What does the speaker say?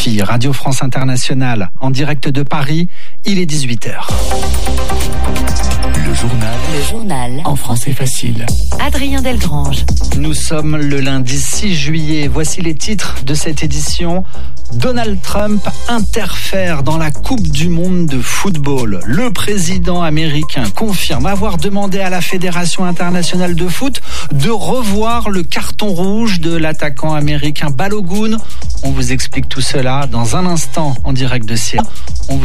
RFI, Radio France Internationale, en direct de Paris, il est 18h. Le journal en français facile. Adrien Delgrange. Nous sommes le lundi 6 juillet. Voici les titres de cette édition. Donald Trump interfère dans la Coupe du monde de football. Le président américain confirme avoir demandé à la Fédération internationale de foot de revoir le carton rouge de l'attaquant américain Balogun. On vous explique tout cela dans un instant en direct de Sierre.